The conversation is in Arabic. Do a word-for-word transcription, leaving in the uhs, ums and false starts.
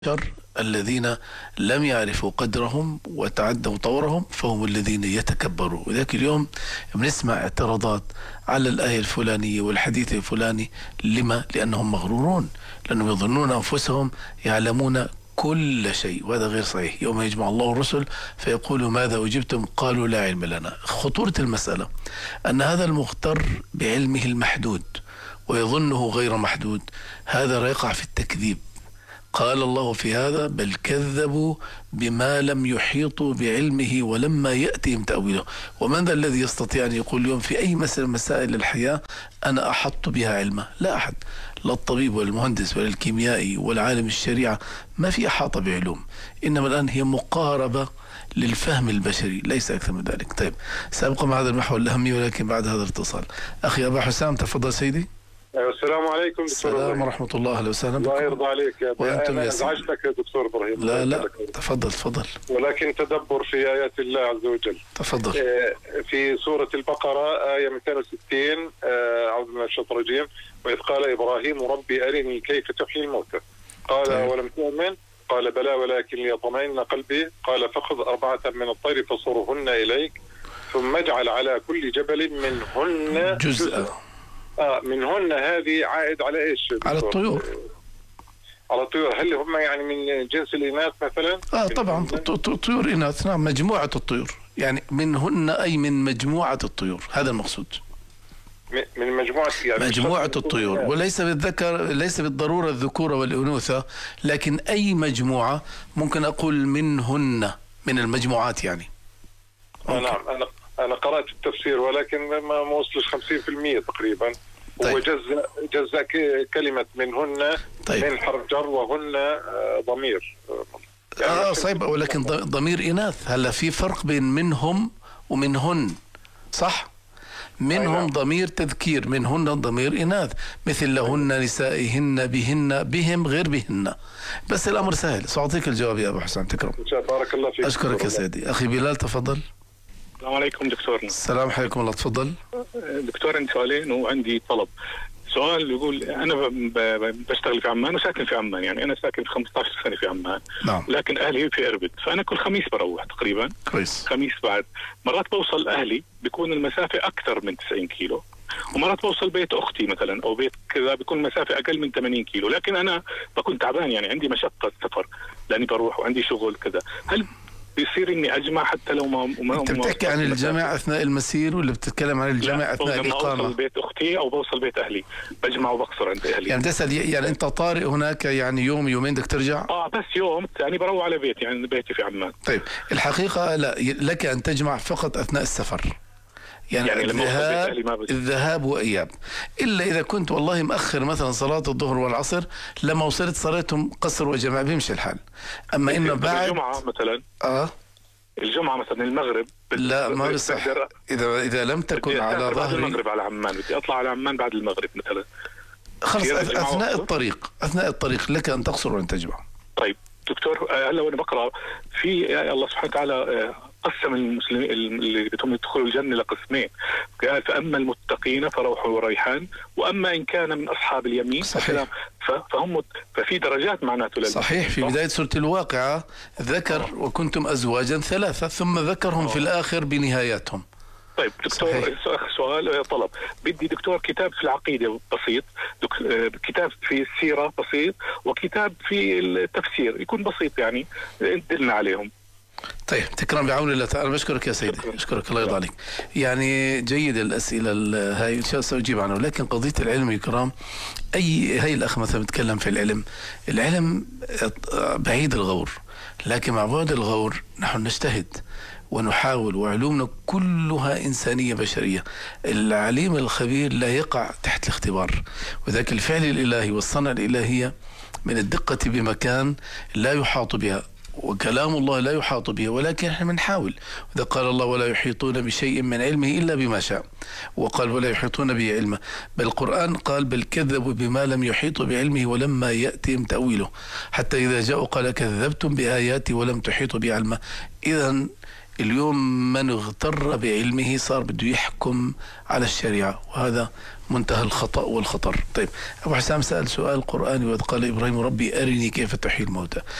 البشر الذين لم يعرفوا قدرهم وتعدوا طورهم فهم الذين يتكبرون. وذاك اليوم بنسمع اعتراضات على الآية الفلانية والحديث الفلاني. لما؟ لأنهم مغرورون، لأنهم يظنون أنفسهم يعلمون كل شيء، وهذا غير صحيح. يوم يجمع الله الرسل فيقول ماذا أجبتم؟ قالوا لا علم لنا. خطورة المسألة أن هذا المغتر بعلمه المحدود ويظنه غير محدود، هذا يقع في التكذيب. قال الله في هذا بل كذبوا بما لم يحيطوا بعلمه ولما يأتهم تأويله. ومن ذا الذي يستطيع أن يقول اليوم في أي مسألة مسائل الحياة أنا أحط بها علما؟ لا أحد، لا الطبيب ولا المهندس ولا الكيميائي ولا عالم الشريعة، ما في أحاطة بعلوم، إنما الآن هي مقاربة للفهم البشري، ليس أكثر من ذلك. طيب، سأبقى مع هذا المحور الأهمي ولكن بعد هذا الاتصال. أخي أبا حسام تفضل سيدي. السلام عليكم دكتور. السلام ورحمة الله. أهلا وسهلا بكم. الله يرضى عليك يا وأنتم أنا يا أزعجتك يا دكتور إبراهيم. لا لا تفضل تفضل. ولكن تدبر في آيات الله عز وجل. تفضل. في سورة البقرة آية مئتين وستين، أعوذ بالله من الشيطان الرجيم، وإذ قال إبراهيم ربي أرني كيف تحيي الموتى قال طيب. ولم تؤمن قال بلى ولكن ليطمئن قلبي قال فخذ أربعة من الطير فصرهن إليك ثم اجعل على كل جبل منهن جزءا. آه منهن هذه عائد على إيش؟ على الطيور. على الطيور. هل هم يعني من جنس الإناث مثلا؟ آه طبعا طيور إناث، نعم، مجموعة الطيور، يعني منهن أي من مجموعة الطيور، هذا المقصود. من مجموعة يعني مجموعة الطيور، وليس بالذكر، ليس بالضرورة الذكورة والأنوثة، لكن أي مجموعة. ممكن أقول منهن، من المجموعات يعني. آه نعم، أنا أنا قرأت التفسير ولكن ما وصلش خمسين بالمئة تقريبا. طيب. وجزء جزء كلمة منهن طيب. من حرف جر وهن ضمير يعني آه صعب، ولكن ضمير إناث. هلا في فرق بين منهم ومنهن، صح؟ منهم ضمير تذكير، منهن ضمير إناث، مثل لهن نسائهن بهن، بهم غير بهن. بس الأمر سهل، سأعطيك الجواب يا أبو حسام. تكرم. بارك الله فيك. أشكرك يا سيدي. أخي بلال تفضل. السلام عليكم دكتورنا. السلام عليكم، الله تفضل. دكتور عندي سؤالين وعندي طلب. سؤال يقول أنا بشتغل في عمان وساكن في عمان، يعني أنا ساكن في خمسة عشر سنة في عمان. نعم. لكن أهلي في إربد، فأنا كل خميس بروح تقريبا. كويس. خميس بعد مرات بوصل أهلي بيكون المسافة أكثر من تسعين كيلو، ومرات بوصل بيت أختي مثلا أو بيت كذا بيكون المسافة أقل من ثمانين كيلو، لكن أنا بكون تعبان، يعني عندي مشقة سفر لأني بروح وعندي شغل كذا. هل بيصير اني اجمع حتى لو ما, ما انت بتحكي عن الجمع اثناء المسير ولا بتتكلم عن الجمع اثناء الاقامه؟ بوصل بيت اختي او بوصل بيت اهلي بجمع وبقصر عند اهلي. يعني تسال، يعني انت طارئ هناك يعني يوم يومين بدك ترجع؟ اه بس يوم، يعني بروح على بيتي، يعني بيتي في عمان. طيب الحقيقه لا، لك ان تجمع فقط اثناء السفر، يعني, يعني الذهاب الذهاب واياب، الا اذا كنت والله مأخر مثلا صلاه الظهر والعصر، لما وصلت صلاتهم قصر وجمع بيمشي الحال. اما انه بعد الجمعه مثلا اه الجمعه مثلا المغرب لا ما بصح، اذا اذا لم تكن على ظهري المغرب على عمان، بدي اطلع على عمان بعد المغرب مثلا، خلص اثناء الطريق اثناء الطريق لك ان تقصر وان تجمع. طيب دكتور، هلا وانا بقرا في الله سبحانه وتعالى قسم المسلمين اللي بدهم يدخلوا الجنة لقسمين، قال فأما المتقين فروح وريحان وأما إن كان من أصحاب اليمين. صحيح. فهم ففي درجات معناته. صحيح. في بداية سورة الواقعة ذكر أوه. وكنتم أزواجا ثلاثة، ثم ذكرهم أوه. في الآخر بنهاياتهم. طيب دكتور، سؤال طلب، بدي دكتور كتاب في العقيدة بسيط، كتاب في السيرة بسيط، وكتاب في التفسير يكون بسيط، يعني ندلنا عليهم. طيب تكرم بعون الله تعالى. بشكرك يا سيدي، أشكرك، الله يرضى عليك. يعني جيد الأسئلة هاي، إن شاء الله سأجيب عنها. لكن قضية العلم يا كرام، أي هاي الأخ مثلا بتكلم في العلم، العلم بعيد الغور، لكن مع بعد الغور نحن نجتهد ونحاول، وعلومنا كلها إنسانية بشرية. العليم الخبير لا يقع تحت الاختبار، وذاك الفعل الإلهي والصنع الإلهية من الدقة بمكان لا يحاط بها، وكلام الله لا يحاط به، ولكن نحن بنحاول. وإذا قال الله ولا يحيطون بشيء من علمه إلا بما شاء، وقال ولا يحيطون به علمه، بل القرآن قال بل كذبوا بما لم يحيطوا بعلمه ولما يأتهم تأويله، حتى إذا جاءوا قال كذبتم بآياتي ولم تحيطوا بعلمه. إذن اليوم من اغتر بعلمه صار بده يحكم على الشريعة، وهذا منتهى الخطأ والخطر. طيب أبو حسام سأل سؤال قرآني وقال إبراهيم ربي أرني كيف تحيي الموتى.